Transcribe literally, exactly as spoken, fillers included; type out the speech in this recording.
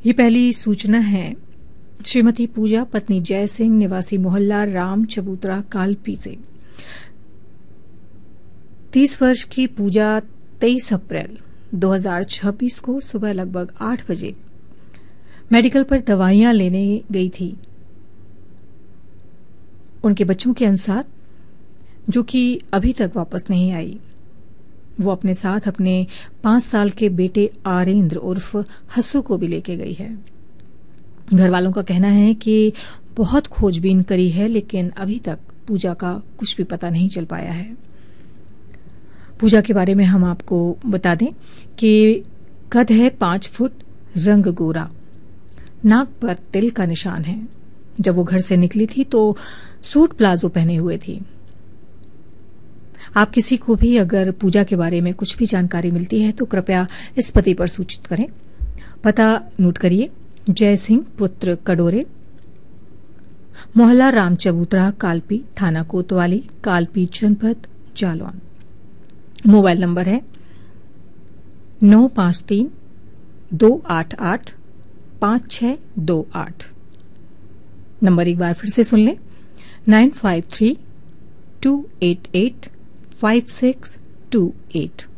ये पहली सूचना है श्रीमती पूजा पत्नी जय सिंह निवासी मोहल्ला राम चबूतरा कालपी से। तीस वर्ष की पूजा तेईस अप्रैल दो हज़ार छब्बीस को सुबह लगभग आठ बजे मेडिकल पर दवाइयां लेने गई थी। उनके बच्चों के अनुसार, जो कि अभी तक वापस नहीं आई, वो अपने साथ अपने पांच साल के बेटे आरेंद्र उर्फ हसू को भी लेके गई है। घर वालों का कहना है कि बहुत खोजबीन करी है, लेकिन अभी तक पूजा का कुछ भी पता नहीं चल पाया है। पूजा के बारे में हम आपको बता दें कि कद है पांच फुट, रंग गोरा, नाक पर तिल का निशान है। जब वो घर से निकली थी तो सूट प्लाजो पहने हुए थी। आप किसी को भी अगर पूजा के बारे में कुछ भी जानकारी मिलती है तो कृपया इस पते पर सूचित करें। पता नोट करिए, जय सिंह पुत्र कड़ोरे, मोहल्ला राम चबूतरा कालपी, थाना कोतवाली, कालपी जनपद जालौन। मोबाइल नंबर है नौ पांच तीन दो आठ आठ पांच छह दो आठ। नंबर एक बार फिर से सुन लें, nine five three to eight eight five six to eight.